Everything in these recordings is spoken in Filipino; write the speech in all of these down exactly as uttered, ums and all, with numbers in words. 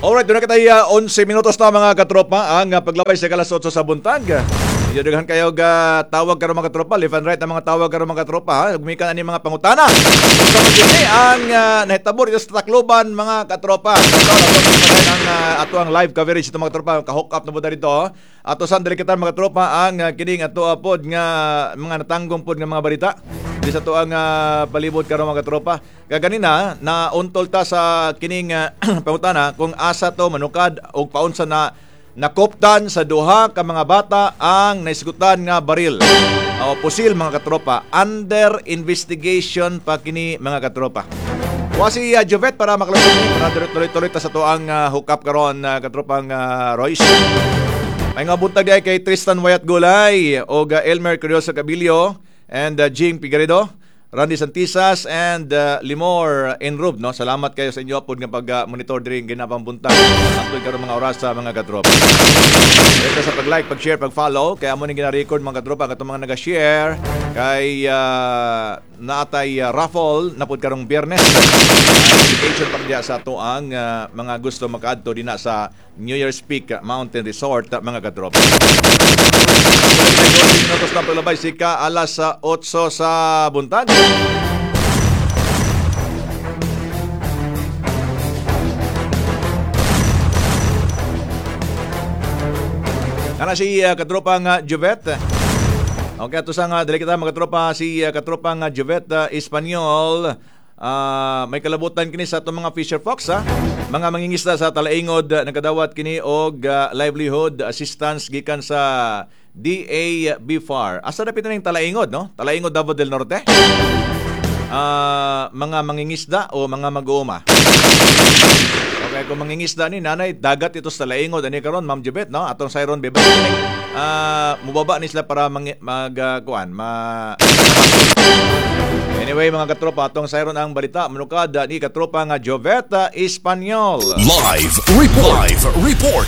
Alright, doon na kita uh, eleven minutos na mga katropa ang uh, paglabay sa kalas otso sa buntag. Iyodaghan kayo ga tawag karon mga katropa, left and right ang mga tawag karon mga katropa. Gumikan ani mga pangutana. Sa magini ang uh, nahitabo dito sa Tacloban mga katropa. Ito ang uh, ato ang live coverage ito mga katropa, ka-hook up na po dito. Ato sandali kita mga katropa ang uh, kining ato apod nga mga natanggong pod nga mga balita. Di sa to ang uh, palibot karon mga katropa. Kaganina na untol ta sa kining uh, pangutana kung asa to manukad og paunsa na nakoptan sa duha ka mga bata ang naisgutan nga baril o pusil mga katropa. Under investigation pa kini mga katropa. Wa si uh, Jovet para makalabot ni para tuloy-tuloy ta sa to ang uh, hook up karon uh, katropang uh, Royce. May nga buntag di kay Tristan Wayat Gulay o uh, Elmer Curioso Cabilio and uh, Jing Figueredo, Randy Santisas and uh, Limor Enrub, no? Salamat kayo sa inyo pod nga pag-monitor uh, diri ginapang buntag. Antod karon mga oras sa mga katropa. Ito sa pag-like, pag-share, pag-follow kay amo ning gina-record mga katropa katong mga naga-share kay uh, naatay uh, raffle na pod karong Biyernes. Application pa diya sa to ang uh, mga gusto makaadto dinha sa New Year's Peak Mountain Resort uh, mga katropa. Minutos na palabay si ka alas sa otso sa buntag. Kana si uh, katropang uh, Jovet. Okay, ito sa nga dali kita mga katropa si uh, katropang uh, Jovet uh, Espanyol. Uh, may kalabutan kini sa itong mga fisher folks ha? Mga mangingisda sa Talaingod uh, nagkadawat kini og uh, livelihood assistance gikan sa D A B F A R. Asa na pito ning Talaingod, no? Talaingod, Davao del Norte. Uh, mga mangingisda o mga mag-uuma. Okay, kung mangingisda ni nanay, dagat ito sa Talaingod ani karon Ma'am Jebet, no? Atong Siron Bebe. Ah, uh, mubaba ni sila para mag, mag uh, kuan, ma Anyway, mga katropa, atong sayron ang balita manukad ni katropa nga Joveta Espanyol. Live report. Live report.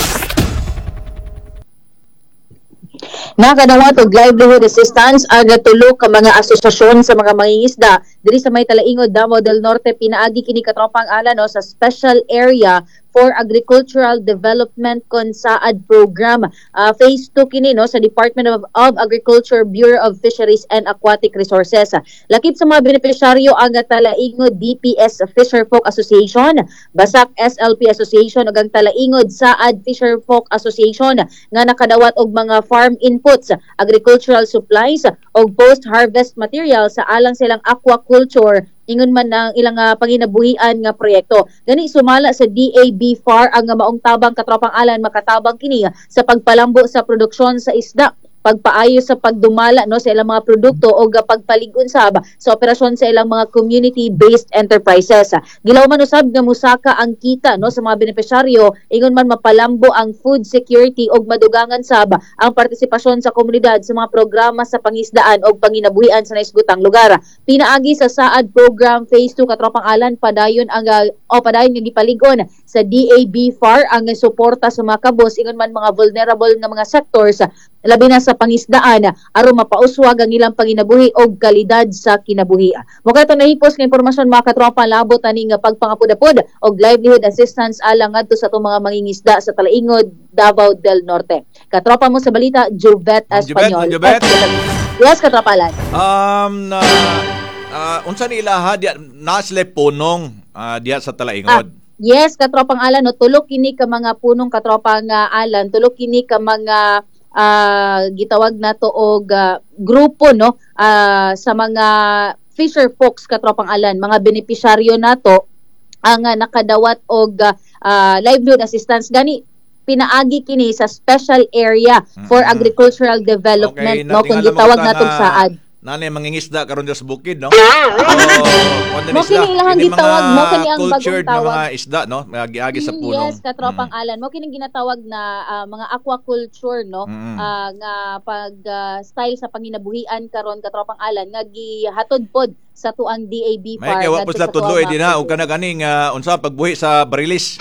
Nakadawat og livelihood assistance aga tulo ka mga asosasyon sa mga mangingisda diri sa may Talaingod, Davao del Norte. Pinaagi kini katropang ala no sa Special Area for Agricultural Development Konsaad Program. Uh, phase two kini no sa Department of, of Agriculture, Bureau of Fisheries and Aquatic Resources. Lakip sa mga benepisyaryo ang Talaingod D P S Fisherfolk Association, Basak S L P Association ug ang Talaingod Saad Fisherfolk Association nga nakadawat og mga farm inputs, agricultural supplies ug post-harvest material sa alang silang aquaculture ingon man ang ilang uh, panginabuhian nga proyekto. Gani sumala sa D A B F A R ang maong tabang katropang alan makatabang kini sa pagpalambo sa produksyon sa isda, pagpaayo sa pagdumala no sa ilang mga produkto o pagpaligon sab sa operasyon sa ilang mga community-based enterprises. Gilaw man usab nga musaka ang kita no sa mga benepisyaryo ingon man mapalambo ang food security og madugangan sab ang partisipasyon sa komunidad sa mga programa sa pangisdaan og panginabuhian sa naisgutang lugar. Pinaagi sa Saad Program Phase two katropang alan padayon ang uh, o padayon nga gipaligon sa D A B F A R ang suporta sa mga kabos ingon man mga vulnerable nga mga sectors labi na sa pangisdaan aron mapauswag ang ilang panginabuhi og kalidad sa kinabuhi. Mukha ito nahipos nga impormasyon mga katropa labot ani nga pagpangapud-apud og livelihood assistance alang ngadto sa itong mga mangingisda sa Talaingod, Davao del Norte. Katropa mo sa balita, Jovet Espanyol. Jovet, yes, katropa lan. Um, na, uh, unsa ni ilaha diya nasle punong uh, diya sa Talaingod? Ah. Yes, katropang alan no tulok kini ka mga punong katropang uh, alan, tulok kini ka mga Uh, gitawag nato og uh, grupo no uh, sa mga fisher folks katropang alan, mga benepisyaryo nato ang uh, nakadawat og uh, livelihood assistance gani pinaagi kini sa Special Area for mm-hmm. Agricultural Development okay, no kung gitawag natong na... Saad. Nani mangingisda karon sa bukid no. Oh, mo kini ilang gitawag mo kini ang cultured bagong tawag mga isda no, agi sa puno. Yes, katropang mm. alan mo kini ginatawag na uh, mga aquaculture no, mm. uh, nga pag uh, style sa panginabuhian karon katropang alan nga gihatod pod sa tuang D A B F A R. May kay wa pud sa tudlo din ha ug kana ganing uh, unsa pagbuhi sa barilis.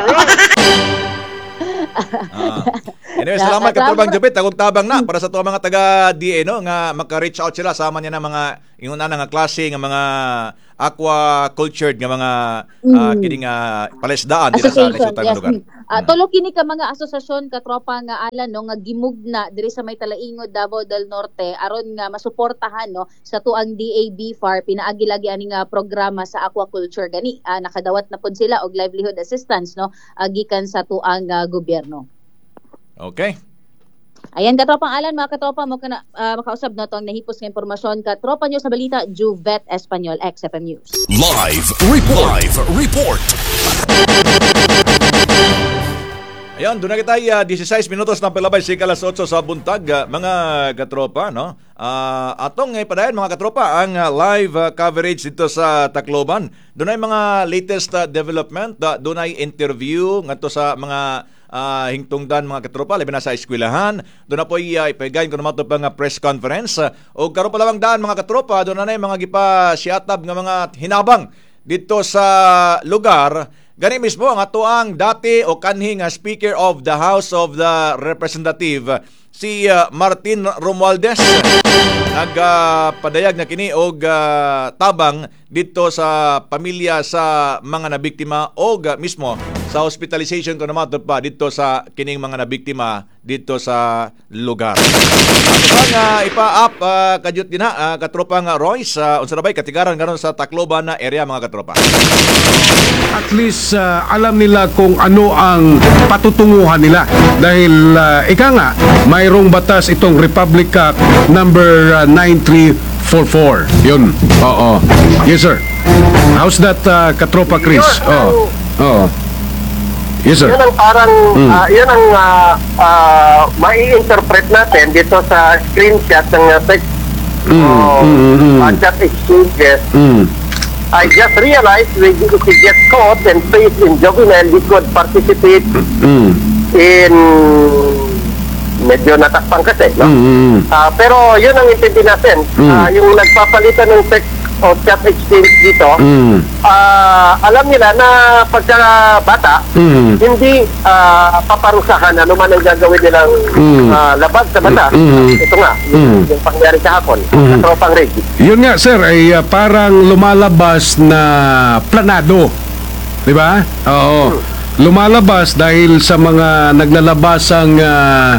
uh, anyway, salamat katulbang Jabit, tagog tabang na para sa tuwa mga taga D A no nga maka-reach out sila sama niya ng mga ingon na nga klase nga mga aquacultured nga mga uh, kining uh, palesdaan dira sa Association, lisutang yes. lugar. Uh, tulo kini ka mga asosasyon katropa nga alan no nga gimugna diri sa may Talaingod, Davao del Norte aron nga masuportahan no sa tuang D A B F A R pinaagi lagi ani nga programa sa aquaculture gani. Uh, nakadawat na pud sila og livelihood assistance no uh, gikan sa tuang uh, gobyerno. Okay. Ayan katropang alan mga katropa mo kana uh, makausab na tong nahipos nga impormasyon katropa nyo sa balita Juvet Espanyol X F M News. Live report. Live report. Ayan, doon na kita uh, sixteen minutos na palabay si kalas otso sa buntag uh, mga katropa, no? Uh, atong eh, padayon mga katropa ang uh, live uh, coverage dito sa Tacloban. Doon ay mga latest uh, development, uh, doon ay interview ngadto sa mga uh, hingtungdan mga katropa, labi na sa eskwelahan. Doon na po uh, ipahigayon ko naman ito pang uh, press conference. Uh, o karon pa lamang daan mga katropa, doon na na mga gipa-siatab nga mga hinabang dito sa lugar. Gani mismo ang atuang dati o kanhing uh, Speaker of the House of the Representative si uh, Martin Romualdez nagpadayag uh, na kini og uh, tabang dito sa pamilya sa mga nabiktima og uh, mismo sa hospitalization ko naman pa dito sa kining mga nabiktima dito sa lugar. Ato nga uh, ipa-up uh, kadyot din ha uh, katropang uh, Royce uh, unsa na bay katigaran karon sa Tacloban na area mga katropa. At least uh, alam nila kung ano ang patutunguhan nila dahil uh, ika nga mayroong batas itong Republic Act number uh, nine three four four. Yun. Oo. Yes sir. How's that uh, katropa Chris? Oo. Oo. Yes sir. Yun ang parang, Mm. ah, yun ang uh, uh, mai-interpret natin dito sa screenshot ng uh, text Mm, of mm, mm. uh, chat exchanges. Mm. I just realized we, if we get caught and placed in juvenile, we could participate Mm. in medyo natakpang kasi, no? Mm, mm. Ah, pero yun ang intindi natin. Mm. Ah, yung nagpapalitan ng text o chat exchange dito, Mm. ah, alam nila na pagka bata, Mm. hindi ah, paparusahan ano man ang gagawin nilang Mm. ah, labag sa bata. Mm. Ito nga, yung, Mm. yung pangyari kahapon, Mm. sa tropang Reggie. Yun nga sir ay uh, parang lumalabas na planado. 'Di ba? Oo. Lumalabas dahil sa mga naglalabasang uh,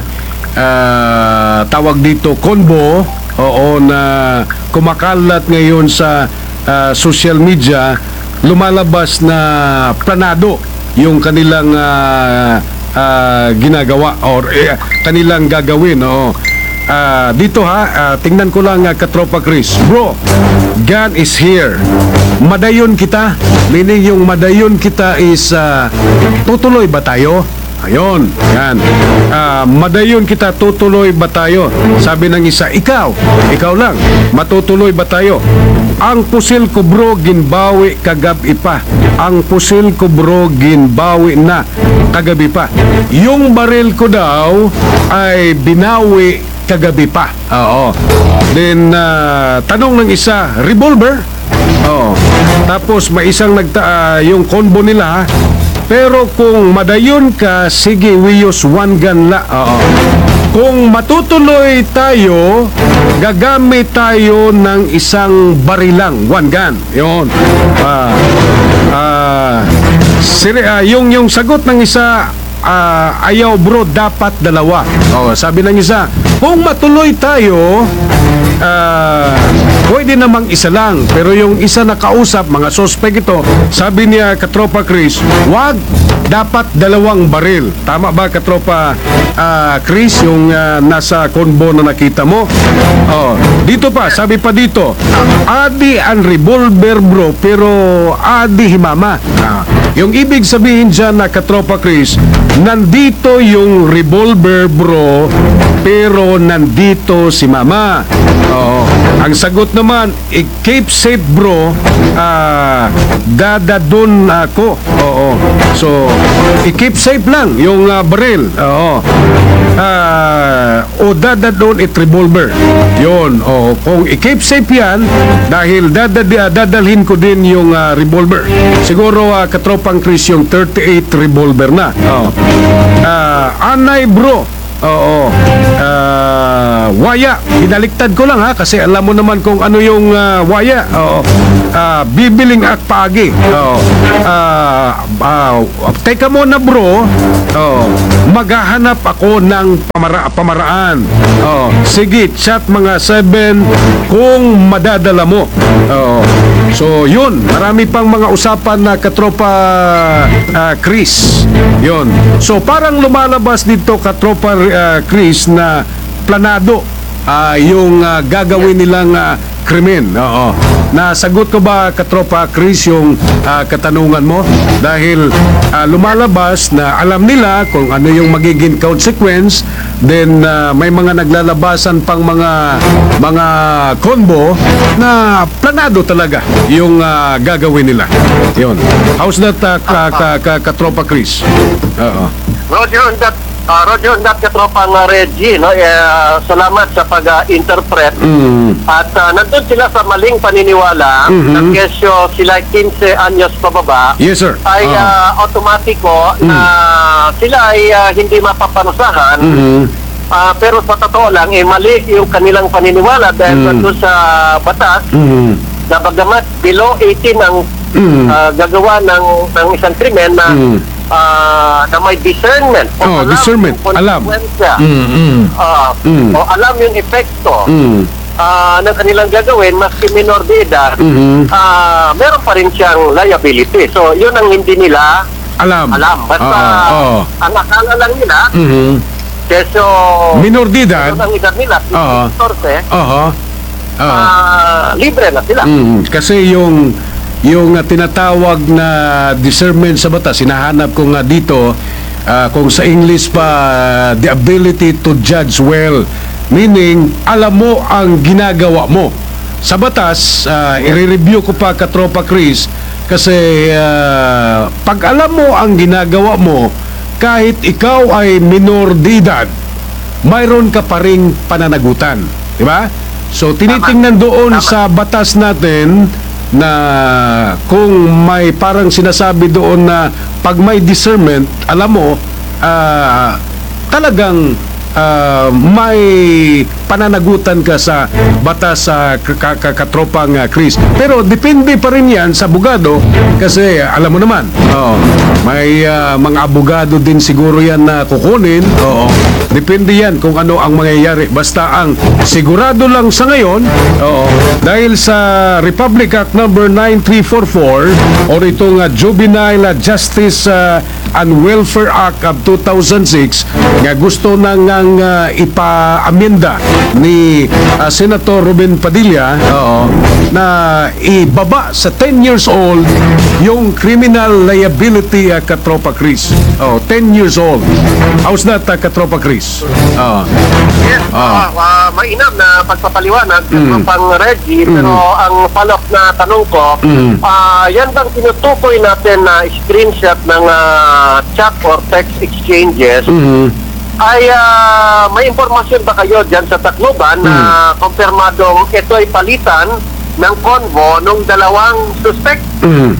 uh, tawag dito konbo, oo, na kumakalat ngayon sa uh, social media, lumalabas na planado yung kanilang uh, uh, ginagawa or eh, kanilang gagawin, oo. Ah, dito ha, ah, tingnan ko lang uh, katropa Chris. Bro, God is here. Madayon kita. Meaning yung madayon kita is ah, tutuloy ba tayo? Ayun, yan. Ah, madayon kita, tutuloy ba tayo? Sabi ng isa, ikaw, ikaw lang, matutuloy ba tayo? Ang pusil ko bro, ginbawi kagabi pa. Ang pusil ko bro, ginbawi na kagabi pa. Yung baril ko daw ay binawi kagabi pa. Oo. Then, ah, tanong ng isa, revolver? Oo. Tapos, may isang nagta, ah, yung combo nila, pero kung madayon ka, sige, we use one gun la. Oo. Kung matutuloy tayo, gagamit tayo ng isang barilang, one gun. Yun. Ah, ah, siri, ah, yung, yung sagot ng isa, ah, ayaw bro, dapat dalawa. Oh, sabi ng isa, kung matuloy tayo, ah, pwede namang isa lang. Pero yung isa na kausap, mga suspect ito, sabi niya, katropa Chris, wag, dapat dalawang baril. Tama ba, katropa ah, Chris, yung ah, nasa konbo na nakita mo? Oh, dito pa, sabi pa dito, adi ang revolver bro, pero adi himama. Ah, yung ibig sabihin dyan na katropa Chris, nandito yung revolver bro, pero nandito si mama. Oo. Ang sagot naman, i-keep safe bro, ah, dadadon ako. Oo. So, i-keep safe lang yung ah, baril. Oo. Ah, o dadadon it revolver. Yun. Oo. Kung i-keep safe yan, dahil dadad, dadalhin ko din yung ah, revolver. Siguro ah, katropang Chris yung thirty-eight revolver na. Oo. Ah, anay bro. Oo. Ah, ah, waya. Binaliktad ko lang ha kasi alam mo naman kung ano yung ah, waya. Oo. Ah, bibiling akpagi. Oo. Ah, ah, teka muna bro. Oo. Maghahanap ako ng pamara pamaraan. Oo. Sige, chat mga seven kung madadala mo. Oo. So, yun. Marami pang mga usapan na katropa ah, Chris. Yun. So, parang lumalabas dito katropa ah, Chris na planado ah, yung ah, gagawin nilang ah, krimen. Oo. Nasagot ko ba katropa Chris yung ah, katanungan mo? Dahil ah, lumalabas na alam nila kung ano yung magiging consequence, then ah, may mga naglalabasan pang mga mga combo na planado talaga yung ah, gagawin nila. Yun. How's that ah, ka, ka, ka, katropa Chris? Oo. Roger on that, uh, Roger on that katropang uh, Reggie, no? Eh, salamat sa pag-interpret. Mm. At uh, nandun sila sa maling paniniwala Mhm. na kesyo sila quince anyos pababa Yes, sir. ay Oo. uh, automatiko na sila ay uh, hindi mapaparusahan. Mhm. Ah, pero sa totoo lang, eh, mali yung kanilang paniniwala dahil Mm. nandun sa batas Mhm. na bagamat below eighteen ang Mm. ah, gagawa ng, ng isang krimen na Mm. ah, na may discernment o Oh, alam discernment. yung Alam. konsekwensya, Mm, mm. ah, Mm. o alam yung epekto Mm. ah, ng kanilang gagawin maski minor de edad, Mhm. ah, meron pa rin siyang liability. So, yun ang hindi nila Alam. alam. Basta, Oo, oo. ang akala lang nila, Mhm. keso Minor de edad. yun ang edad nila, Oo. fifteen, Oo. Oo. ah, libre na sila. Mm, kasi yung yung uh, tinatawag na discernment sa batas, hinahanap ko nga dito, uh, kung sa English pa, uh, the ability to judge well. Meaning, alam mo ang ginagawa mo. Sa batas, uh, i-review ko pa katropa Chris, kasi uh, pag alam mo ang ginagawa mo, kahit ikaw ay minor de edad, mayroon ka pa ring pananagutan. Di ba? So, tinitingnan doon Tama. sa batas natin na kung may parang sinasabi doon na pag may discernment, alam mo, ah, talagang ah, may pananagutan ka sa batas sa ka, ka, katropang ah, Chris. Pero depende pa rin yan sa abogado kasi alam mo naman, oo, may ah, mga abogado din siguro yan na kukunin. Oo. Depende yan kung ano ang mangyayari. Basta ang sigurado lang sa ngayon, oo, dahil sa Republic Act number nine three four four o itong uh, Juvenile Justice uh, and Welfare Act of two thousand six nga gusto nang uh, ipa-amenda ni uh, Senator Ruben Padilla, oo, na ibaba sa ten years old yung criminal liability uh, katropa Chris. Oh, ten years old. How's that uh, katropa Chris? Oo. Yes, Ah. ah, ah, mainam na pagpapaliwanag Mm. pang Reggie, pero ang follow-up na tanong ko, Mm. ah, yan bang tinutukoy natin na screenshot ng ah, chat or text exchanges, Mhm. ay ah, may impormasyon ba kayo dyan sa Tacloban na kumpirmadong ito ay palitan ng convo ng dalawang suspect? Mm.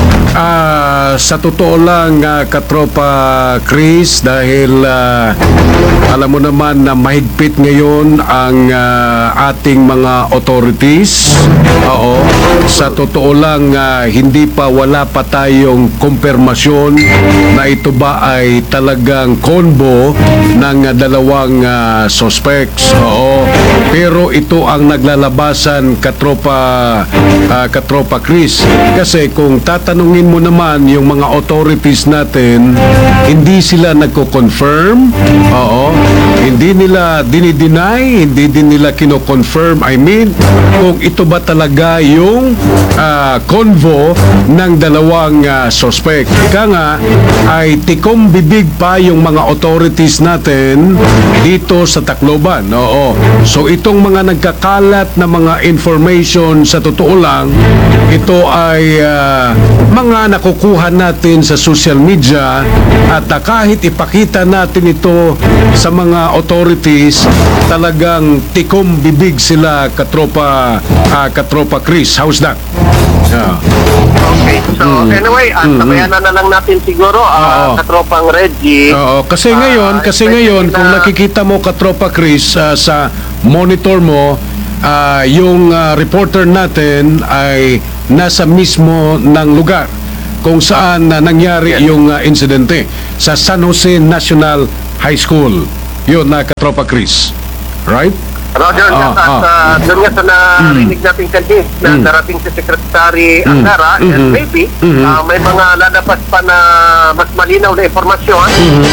Ah, sa totoo lang, ah, katropa Chris, dahil ah, alam mo naman na mahigpit ngayon ang ah, ating mga authorities. Oo. Sa totoo lang, ah, hindi pa wala pa tayong kumpirmasyon na ito ba ay talagang combo ng ah, dalawang ah, suspects. Oo. Pero ito ang naglalabasan katropa ah, katropa Chris. Kasi kung tatanungin mo naman yung mga authorities natin, hindi sila nagko-confirm. Oo. Hindi nila dinideny, hindi din nila kino-confirm. I mean, kung ito ba talaga yung ah, convo ng dalawang ah, suspect. Ika nga, ay tikom bibig pa yung mga authorities natin dito sa Tacloban. Oo. So itong mga nagkakalat na mga information, sa totoo lang, ito ay ah, mga nakukuha natin sa social media, at ah, kahit ipakita natin ito sa mga authorities, talagang tikom bibig sila katropa ah, katropa Chris. How's that? Yeah. Okay. So, anyway, at sabayan na na lang natin siguro, ah, Oo. katropang Reggie. Oo, kasi Ah, ngayon, kasi especially ngayon kung na- nakikita mo Katropa Chris ah, sa monitor mo, ah, yung ah, reporter natin ay nasa mismo ng lugar kung saan na nangyari Yes. yung ah, insidente sa San Jose National High School. Yun na Katropa Chris. Right? Roger, Ah, at ah. ah, doon nga sa narinig natin kanina na darating si Secretary Angara, and maybe ah, may mga lalabas pa na mas malinaw na informasyon.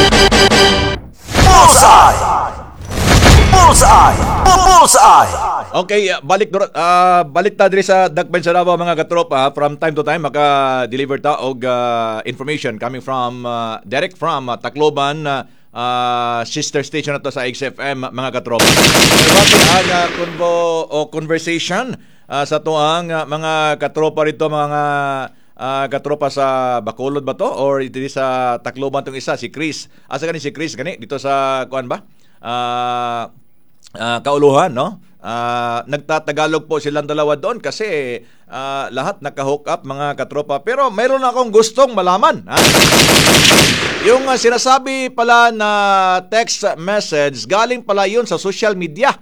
Bullseye! Bullseye! Bullseye! Okay, uh, balik dor- uh, balik ta diri sa Dakbayan sa Davao mga katropa. From time to time maka-deliver ta og uh, information coming from uh, direct from uh, Tacloban, uh, uh, sister station na to sa X F M mga katropa. Pero bakit ang uh, convo o conversation uh, sa tuang uh, mga katropa rito, mga uh, katropa sa Bacolod ba to or dito sa Tacloban tong isa si Chris. Asa kani si Chris kani dito sa kuan ba? Uh, uh, Kauluhan, no? Uh, nagtatagalog po silang dalawa doon kasi uh, lahat naka-hook up mga katropa. Pero mayroon akong gustong malaman. Ha? Yung uh, sinasabi pala na text message, galing pala yun sa social media.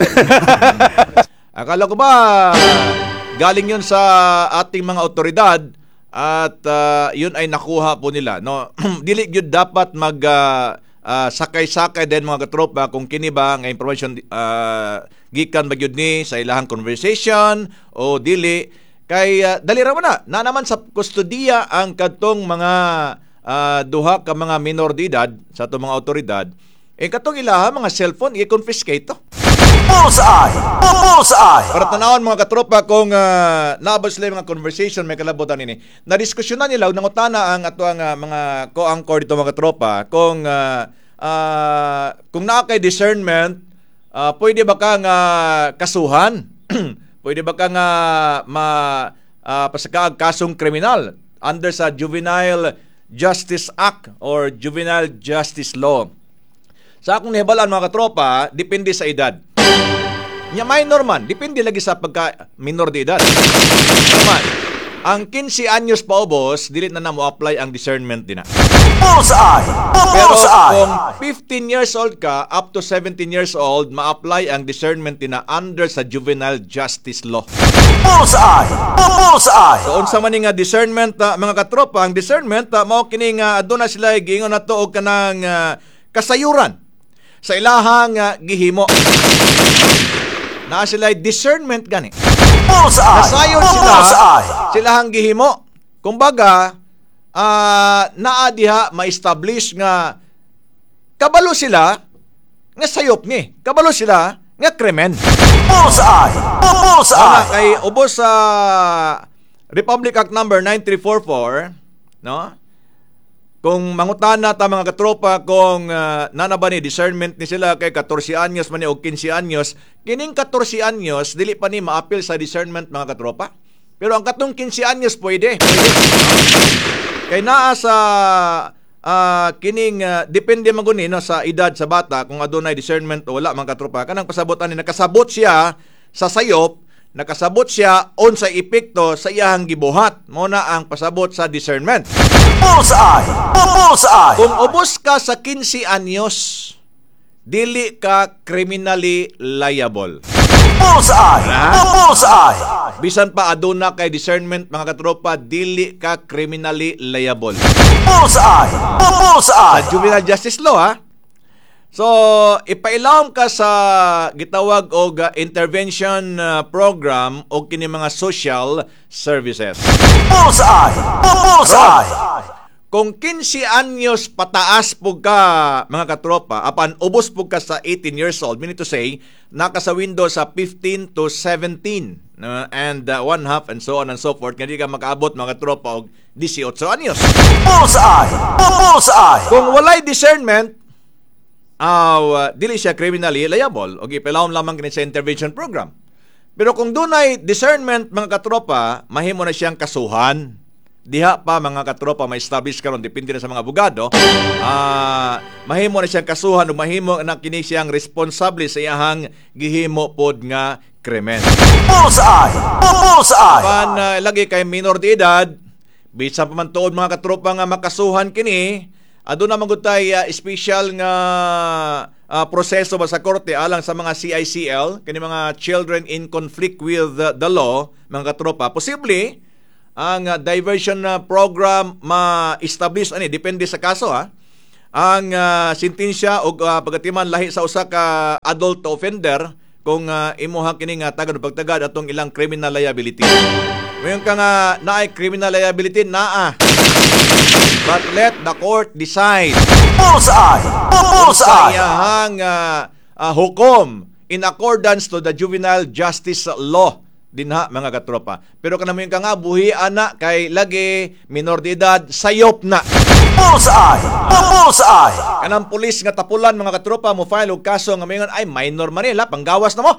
Akala ko ba galing yun sa ating mga otoridad at uh, yun ay nakuha po nila. No? Dili yun dapat mag... Uh, Uh, sakay-sakay din mga katropa kung kini ba nga information uh, gikan ba gyud ni sa ilahang conversation o dili kay uh, dali ra mo na na naman sa kustodiya ang kadtong mga uh, duha ka mga minor de edad sa atong mga otoridad eh katong ilaha mga cellphone i-confiscate to. Bullseye! Bullseye! Para tanawon mga katropa kung uh, naabot sila yung mga conversation may kalabutan nini. Na-diskusyonan nila nangutana ang ato ang uh, mga co-anchor dito mga katropa kung uh, uh, kung naa kay discernment uh, pwede ba ka nga kasuhan? Pwede ba ka nga ma uh, pasakaag kasong kriminal under sa Juvenile Justice Act or Juvenile Justice Law? Sa akong nihibalaan mga katropa, depende sa edad. Nya minor man, depende lagi sa pagka minor de edad. Naman, ang quince anyos pa ubos, dili na na mo apply ang discernment din na. Bullseye! Pero Bullseye! kung fifteen years old ka up to seventeen years old, ma-apply ang discernment din na under sa Juvenile Justice Law. Bullseye! Bullseye! So unsa man ni nga discernment uh, mga katropa, ang discernment uh, mao kini nga aduna sila giingon na to og kanang uh, kasayuran sa ilahang uh, gihimo. Na sila discernment gani. Bullseye! Nasayon sila Bullseye! silahang gihimo. Kumbaga, uh, naa diha ma-establish nga kabalo sila nga sayop ni. Kabalo sila nga krimen. Bullseye! Ana Bullseye! kay ubos sa Republic Act number nine three four four, no? Kung mangutana ta mga katropa kung uh, nana ba ni discernment ni sila kay fourteen anyos man ni og quince anyos, kining fourteen anyos dili pa ni ma-appeal sa discernment mga katropa. Pero ang katong quince anyos pwede. Pwede. Kay naa sa uh, kining uh, depende man guni no sa edad sa bata kung adunay discernment o wala mga katropa. Kanang pasabotan ni nakasabot siya sa sayop, nakasabot siya on sa epekto sa iyahang gibuhat. Mo na ang pasabot sa discernment. Bullseye! Bullseye! Kung ubos ka sa quince anyos, dili ka criminally liable. Bullseye! Bullseye! Bisan pa aduna kay discernment mga katropa, dili ka criminally liable. Bullseye! Sa Bullseye! juvenile justice law ha. So, ipailawom ka sa gitawag og uh, intervention uh, program o kini mga social services. Bullseye! Bullseye! Kung quince anyos pataas pug ka mga katropa, apan ubos pug ka sa eighteen years old, meaning to say, naka sa window sa fifteen to seventeen uh, and uh, one half and so on and so forth, nga di ka makaabot mga katropa og eighteen anyos. Bullseye! Bullseye! Kung walay discernment, uh, dili siya criminally liable o ipilawom lamang kini sa intervention program. Pero kung dunay discernment mga katropa, mahimo na siyang kasuhan. diha pa mga katropa ma-establish karon depende na sa mga abogado, ah mahimo na siyang kasuhan o mahimo na kini siyang responsable sa iyahang gihimo pod nga krimen. Bullseye! Bullseye! Pan uh, lagi kay minor de edad, bisan pa man tuod mga katropa nga makasuhan kini, aduna man gud tay uh, special nga uh, proseso ba sa korte alang sa mga C I C L, kani mga children in conflict with the, the law, mga katropa. Posible ang uh, diversion uh, program ma-establish ani depende sa kaso ha. Ang uh, sentensya o uh, pagatiman lahi sa usa ka adult offender kung uh, imuha kini nga tagad pagtagad atong ilang criminal liability. Ngayon ka nga naay criminal liability naa. But let the court decide. Bullseye! Bullseye! Sayahang uh, uh, hukom in accordance to the juvenile justice law dinha mga katropa. Pero kanamo yung ka nga buhi ana kay lagi minor de edad sayop na. Bullseye! Bullseye! Kanang pulis nga tapulan mga katropa mo file og kaso nga mayon ay minor manila panggawas na mo.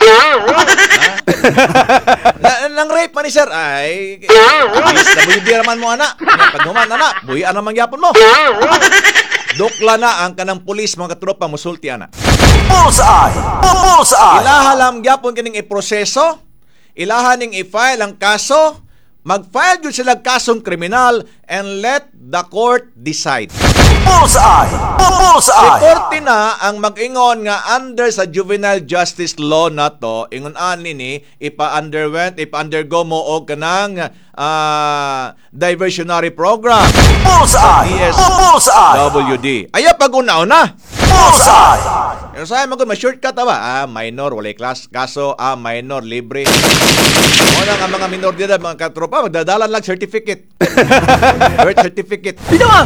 na, nang rape man ni sir ay is na buhi raman mo ana. Pag human ana, buhi ana mangyapon mo. Dokla na ang kanang pulis mga katropa musulti ana. Bullseye! Bullseye! Ilaha lam gyapon kining iproseso, ilaha ning i-file ang kaso, mag-file jud sila kasong kriminal and let the court decide. Bullseye! Bullseye! Korte na ang mag-ingon nga under sa juvenile justice law na to, ingon ani ni ipa-underwent, ipa-undergo mo og kanang uh, diversionary program. Bullseye! D S Bullseye! W D. Aya pag-una-una. Bullseye! Yung sa'yo magod, ma-shortcut ba? Ah, minor, walay class. Kaso, ah, minor, libre. O na nga mga minor dito, mga katropa, magdadalan lang certificate. Birth certificate. Binawa!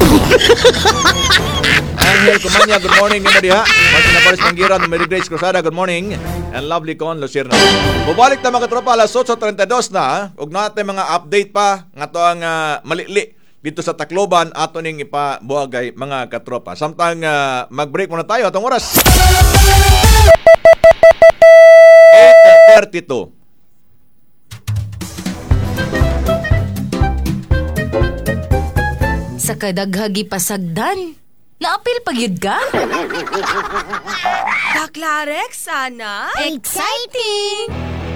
Angel Kumanya, good morning. Nimo diha. Martin Napalis Manggira, Mary Grace Cruzada, good morning. And lovely Con Lucierna. Bubalik na mga katropa, alas eight thirty-two na. Huwag natin mga update pa. Nga to ang uh, malili dito sa Tacloban ato ning ipabuagay mga katropa. Samtang uh, mag-break muna tayo atong oras. eight thirty-two. Sa kadaghagi pasagdan, naapil pagyud ka? Kaklarek, sana? Exciting!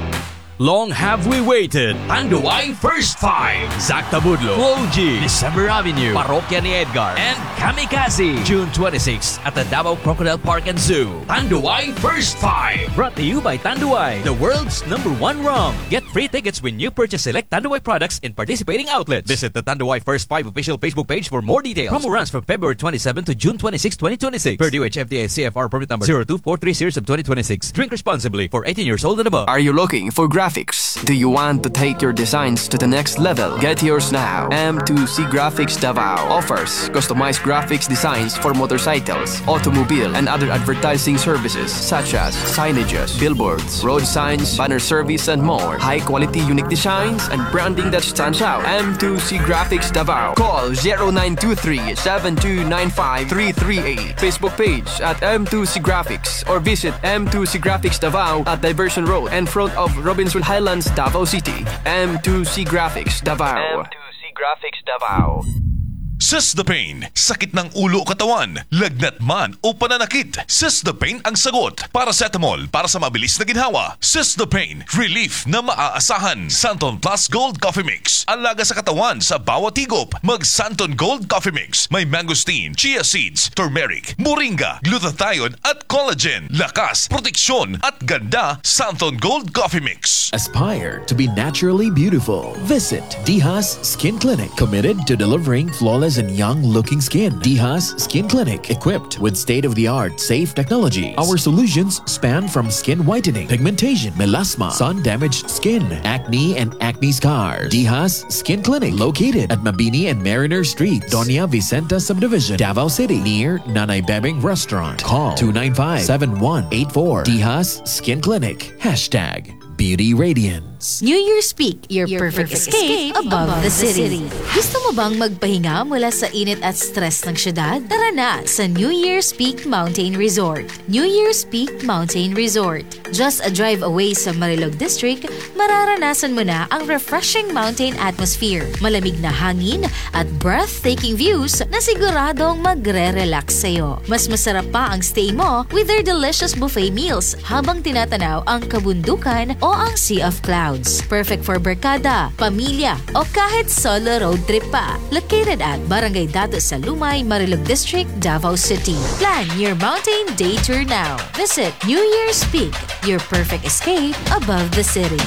Long have we waited. Tanduay First Five. Zach Tabudlo, Flo G, December Avenue, Parokya ni Edgar, and Kamikaze. June twenty-sixth at the Davao Crocodile Park and Zoo. Tanduay First Five. Brought to you by Tanduay, the world's number one rum. Get free tickets when you purchase select Tanduay products in participating outlets. Visit the Tanduay First Five official Facebook page for more details. Promo runs from February twenty-seventh to June twenty-sixth, twenty twenty-six. Per D O H F D A C F R permit number zero two four three series of twenty twenty-six. Drink responsibly for eighteen years old and above. Are you looking for graphics? Do you want to take your designs to the next level? Get yours now. M two C Graphics Davao offers customized graphics designs for motorcycles, automobile, and other advertising services such as signages, billboards, road signs, banner service, and more. High-quality unique designs and branding that stands out. M two C Graphics Davao. Call zero nine two three, seven two nine five, three three eight. Facebook page at M two C Graphics or visit M two C Graphics Davao at Diversion Road in front of Robinsonville Highlands, Davao City. M two C Graphics Davao. M two C Graphics Davao. Sesdapain, sakit ng ulo o katawan, lagnat man o pananakit. Sesdapain ang sagot. Paracetamol para sa mabilis na ginhawa. Sesdapain, relief na maaasahan. Santon Plus Gold Coffee Mix. Alaga sa katawan sa bawat higop. Mag Santon Gold Coffee Mix. May mangosteen, chia seeds, turmeric, moringa, glutathione at collagen. Lakas, proteksyon at ganda. Santon Gold Coffee Mix. Aspire to be naturally beautiful. Visit Dihas Skin Clinic, committed to delivering flawless and young-looking skin. Dihas Skin Clinic, equipped with state-of-the-art safe technology. Our solutions span from skin whitening, pigmentation, melasma, sun-damaged skin, acne, and acne scars. Dihas Skin Clinic, located at Mabini and Mariner Streets, Doña Vicenta Subdivision, Davao City, near Nanay Bebeng Restaurant. Call two nine five, seven one eight four. Dihas Skin Clinic. Hashtag Beauty Radiance. Clouds. New Year's Peak, your, your perfect, perfect escape, escape above, above the, city. the city. Gusto mo bang magpahinga mula sa init at stress ng syudad? Tara na sa New Year's Peak Mountain Resort. New Year's Peak Mountain Resort. Just a drive away sa Marilog District, mararanasan mo na ang refreshing mountain atmosphere, malamig na hangin at breathtaking views na siguradong magre-relax sa'yo. Mas masarap pa ang stay mo with their delicious buffet meals habang tinatanaw ang kabundukan o ang Sea of Clouds. Perfect for barkada, pamilya o kahit solo road trip pa. Located at Barangay Dato sa Lumay, Marilog District, Davao City. Plan your mountain day tour now. Visit New Year's Peak, your perfect escape above the city.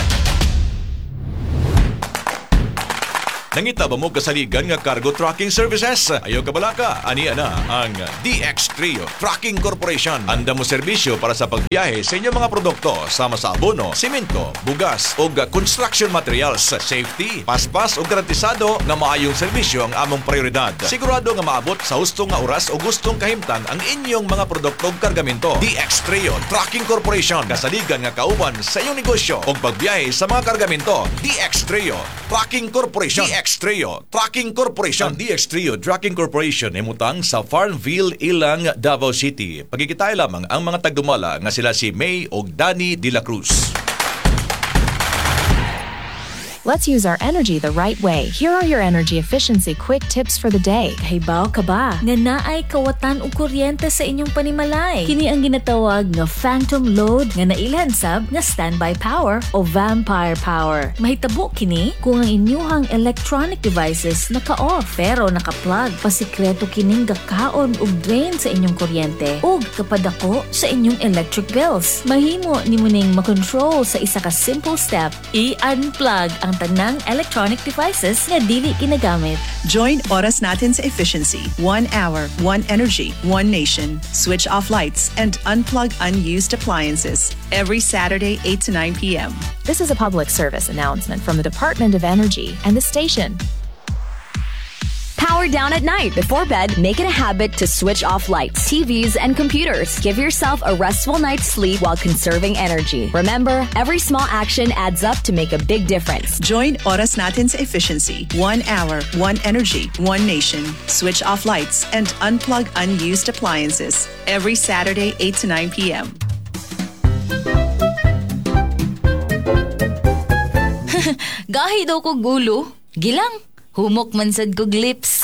Nangita ba mo kasaligan nga cargo tracking services? Ayaw ka balaka, aniya na ang D X Trio Tracking Corporation. Anda mo serbisyo para sa pagbiyahe sa inyong mga produkto sama sa abono, simento, bugas o construction materials. Safety, paspas o garantisado nga maayong serbisyo ang among prioridad. Sigurado nga maabot sa hustong nga oras o gustong kahimtang ang inyong mga produkto o kargamento. D X Trio Tracking Corporation, kasaligan nga kauban sa iyong negosyo o pagbiyahe sa mga kargamento. D X Trio Tracking Corporation. D X Trio Tracking Corporation. Ang D X Trio Tracking Corporation ay mutang sa Farmville, Ilang, Davao City. Pagkikitay lamang ang mga tagdumala nga sila si May o Danny de la Cruz. Let's use our energy the right way. Here are your energy efficiency quick tips for the day. Kahibaw ka ba nga naay kawatan o kuryente sa inyong panimalay? Kini ang ginatawag nga phantom load nga nailhan sab nga standby power o vampire power. Mahitabo kini kung ang inyuhang electronic devices naka-off pero naka-plug. Pasikreto kining gakaon ug drain sa inyong kuryente ug kapadako sa inyong electric bills. Mahimo nimo ning makontrol sa isa ka simple step. I-unplug ang tanang electronic devices nga dili ginagamit. Join Oras Natin sa Efficiency. One hour, one energy, one nation. Switch off lights and unplug unused appliances. Every Saturday, eight to nine p.m. This is a public service announcement from the Department of Energy and the station. Power down at night. Before bed, make it a habit to switch off lights, T Vs, and computers. Give yourself a restful night's sleep while conserving energy. Remember, every small action adds up to make a big difference. Join Oras Natin sa Efficiency. One hour, one energy, one nation. Switch off lights and unplug unused appliances. Every Saturday, eight to nine p.m. Gahi daw ko gulo. Gilang. Humok man sad kog lips.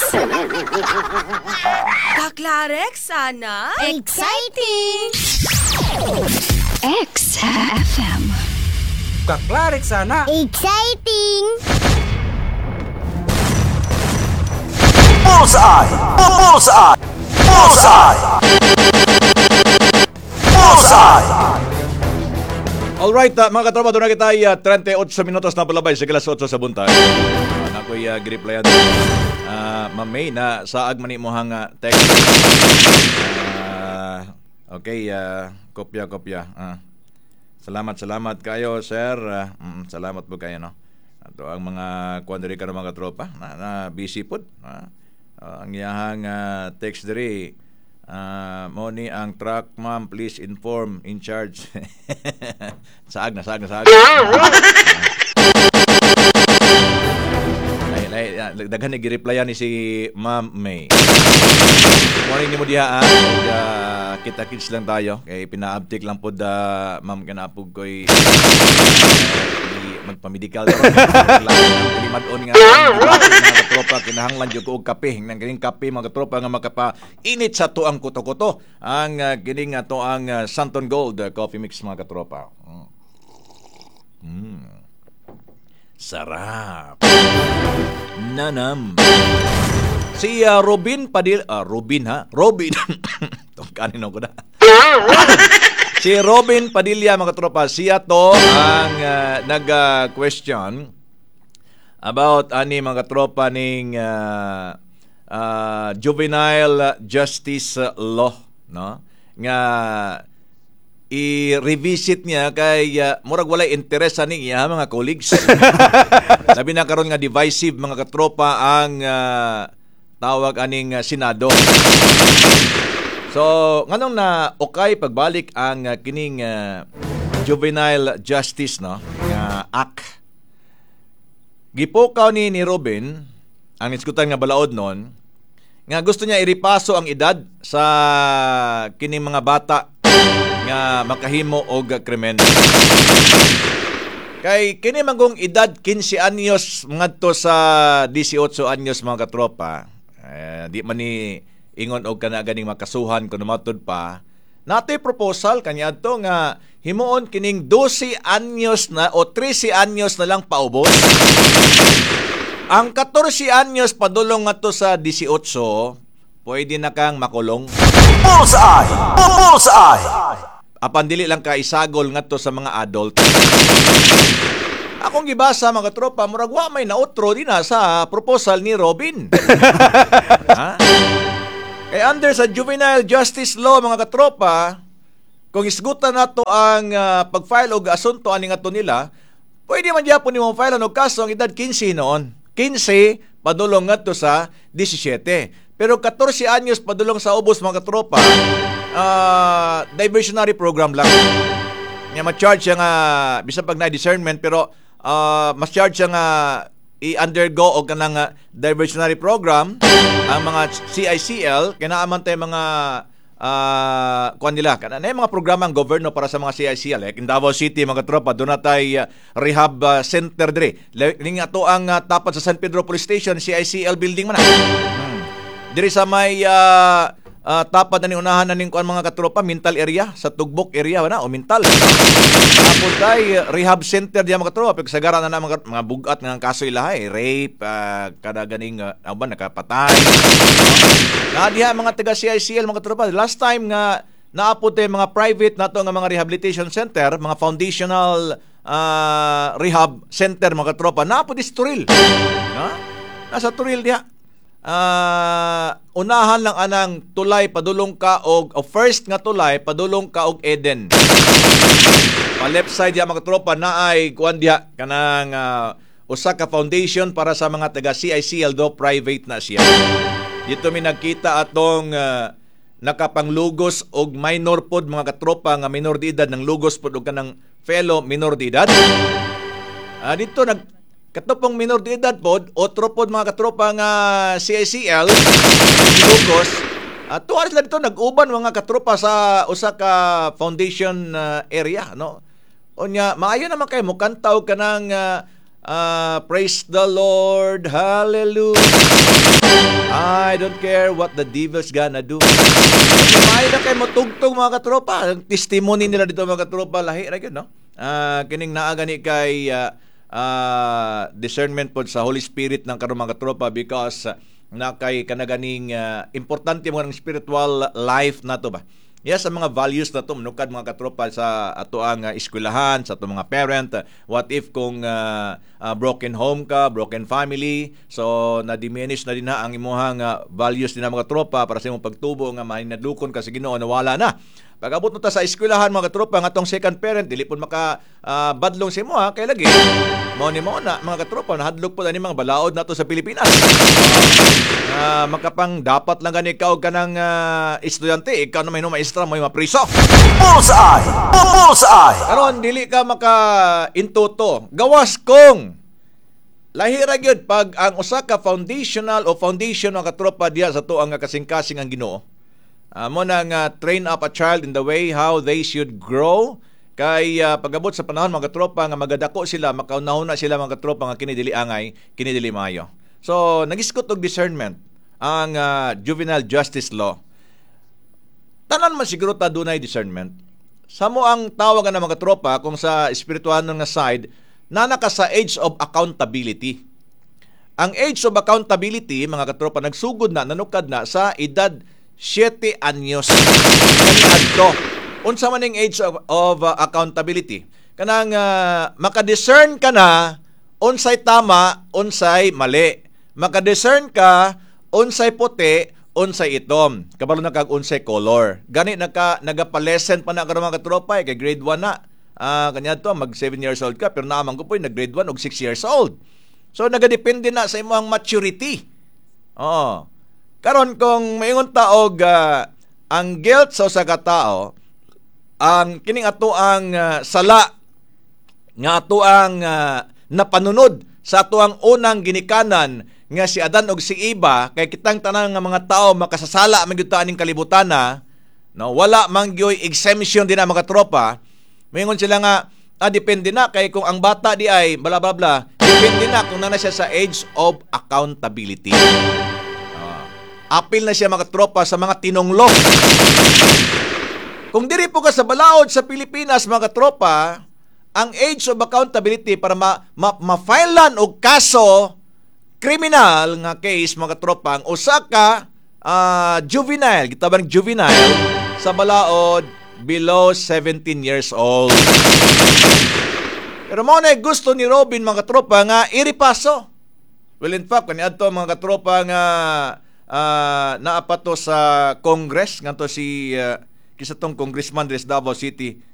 Kaklarek sana. Exciting! X F M. Kaklarek sana. Exciting! Bullseye! Bullseye! Bullseye! Bullseye! Alright, uh, mga katropa, doon na kita ay uh, thirty-eight minutos na palabay sa alas eight sa buntag. Uh, Nako'y uh, giriplayan. Uh, Ma'am May, na saag mani mo hang uh, text. Uh, okay, uh, kopya, kopya. Uh, salamat, salamat kayo, sir. Uh, mm, salamat po kayo, no? Ito ang mga kwandari ka ng mga katropa na, na busy po. Uh, uh, ang iyahang uh, text diri. Uh, Moni ang truck, ma'am, please inform in charge. Saag na, saag na, saag. Lay, lay, daghan ni gi-replyan ni si Ma'am May. Morning ni mo diha, ah. Uh, kita-kits lang tayo. Kay pina-uptick lang po da, ma'am, kanapog ko'y magpamedikal. Limad-on nga mga katropa, kinahanglan dyan ko og kape. Nang kining kape, mga katropa, nga makapa-init sa tuang kuto-kuto. Ang uh, kining uh, tuang uh, Santon Gold uh, coffee mix, mga katropa. Mm. Sarap. Nanam. Si uh, Robin Padil... Uh, Robin, ha? Robin. Itong kanino ko na. Si Robin Padilla, mga tropa, siya to ang uh, nag-question uh, about ani mga tropa ning uh, uh, juvenile justice law, no? Nga i-revisit niya kay uh, murag walay interes ani iya mga colleagues. Sabi na karon nga divisive mga katropa ang uh, tawag aning uh, Senado. So, nganong na okay pagbalik ang uh, kining uh, juvenile justice, no? Nga Act. Gipukaw ni ni Robin ang nisgutan nga balaod nun nga gusto niya iripaso ang edad sa kining mga bata nga makahimo og krimen. Kay kini magong edad fifteen anyos ngadto sa eighteen anyos mga katropa. Eh, di man ni ingon og kana ganing makasuhan kuno matud pa. Natoy proposal kanya adto nga himuon kining twelve anyos na o thirteen anyos na lang paubos. Ang fourteen anyos padulong nga to sa eighteen, pwede na kang makulong. Bullseye! Bullseye! Apan dili lang ka isagol nga to sa mga adult. Akong gibasa mga tropa, murag wa may nautro din na sa proposal ni Robin. Ha? Kay under sa juvenile justice law mga katropa, kung isgutan nato ang uh, pag-file og asunto ani ngadto nila, pwede man gyapon nimo file og kaso ang edad fifteen noon. fifteen padulong ngadto sa seventeen. Pero fourteen anyos padulong sa ubos mga katropa, uh, diversionary program lang. Nga ma-charge siya nga bisan pag na discernment pero uh, mas charge siya nga i-undergo og kanang uh, diversionary program ang mga C I C L kinaaman tay mga uh, kuan nila kana mga programang gobyerno para sa mga C I C L. Eh, in Davao City mga tropa doon natay uh, rehab uh, center dire. Ning ato ang uh, tapat sa San Pedro Police Station C I C L building man. Hmm. Dire sa may uh, uh, tapat na ni unahan na ning kuan mga katropa mental area sa Tugbok area na o mental. Tapos tay rehab center diya mga katropa pag sagara na, na mga, mga bugat nga kaso ilahay, rape, uh, kada ganing uh, ba nakapatay. Na diha mga taga C I C L mga katropa last time nga naapod tay mga private nato nga mga rehabilitation center, mga foundational uh, rehab center mga katropa naapod is Turil. Ha? Nasa Turil diha. Uh, unahan lang anang tulay padulong ka og o first nga tulay padulong ka og Eden. Pa left side ya mga tropa na ay kuan diha kanang uh, usa ka foundation para sa mga taga C I C L do private na siya. Dito mi nagkita atong uh, nakapanglugos og minor pod mga katropa nga minor de edad nang lugos pod og kanang fellow minor de edad. Uh, dito nag katopong minor de edad pod, otro pod mga katropa nga C I C L, Lugos, at uh, tuwaris lang dito, nag-uban mga katropa sa usa ka foundation uh, area, no? O nya, maayo naman kayo, mukantaw ka ng uh, uh, praise the Lord, hallelujah, I don't care what the devil's gonna do. Maayo na kayo matugtog mga katropa, ang testimony nila dito mga katropa, lahi na yun, no? Uh, kining naagani kay uh, Uh, discernment po sa Holy Spirit ng karong mga tropa because uh, na kay kanaganing uh, importante mo ng spiritual life na to ba. Yes, ang mga values na to manukad mga katropa sa ato ang uh, eskwelahan, sa ato mga parent. Uh, what if kung uh, uh, broken home ka, broken family, so na-diminish na din na ang imuhang uh, values din ng mga tropa para sa imong pagtubo nga mahinadlukon ka sa Ginoo nawala na. Pag-abot mo ta sa eskwelahan mga katropa, nga atong second parent, dili po maka uh, badlong si mo ha, kay lagi. Mo ni mo na, mga katropa, nahadlok po na ni mga balaod na to sa Pilipinas. Uh, makapang dapat lang gani ikaw ka ng uh, estudyante, ikaw naman yung maestra mo yung mapriso. Bullseye! Bullseye! Karon dili ka maka-intuto. Gawas kong lahira gyud pag ang usa ka foundational o foundation mga katropa diya sa to ang kasing-kasing ang Ginoo. Uh, mo nang uh, train up a child in the way how they should grow kay uh, pagabot sa panahon mga tropa nga magadako sila makaunahon na sila mga tropa nga kini dili angay kini dili maayo. So nagiskot og discernment ang uh, juvenile justice law. Tanan man siguro ta dunay discernment. Samo ang tawag na mga tropa kung sa espiritual nga side nanaka sa age of accountability. Ang age of accountability mga katropa nagsugod na nanukad na sa edad seven anyos. Kaniadto. Unsa man ning age of, of uh, accountability? Kanang uh, makadiscern ka na unsay tama, unsay mali. Makadiscern ka unsay puti, unsay itom. Kabalo na kag unsay color. Gani naka nagapalesson pa na karon mga tropa kay grade one na. Ah, uh, kaniadto mag seven years old ka pero naman ko po nag grade one og six years old. So nagadepende na sa imong maturity. Oh. Karon kung maingon ta og uh, ang guilt sa usa ka tawo, ang kining ato ang uh, sala nga ato ang uh, napanunod sa ato ang unang ginikanan nga si Adan og si Eva, kay kitang tanan nga mga tao makasasala man gyud ta aning kalibutana, no, wala man gyoy exemption din ang mga tropa. Mingon sila nga ah, depende na kay kung ang bata di ay bla bla bla, depende na kung na siya sa age of accountability. Uh, apil na siya mga tropa sa mga tinonglo. Kung diri po ka sa balaod sa Pilipinas mga tropa, ang age of accountability para ma, ma, ma-filean og kaso kriminal nga case mga tropa, ang usa ka uh, juvenile, gitabang juvenile sa balaod below seventeen years old. Pero mo na gusto ni Robin mga tropa nga iripaso. Well, in fact, kaniadto mga tropa nga uh, naapato sa Congress nganto si uh, kisa tong congressman des Davao City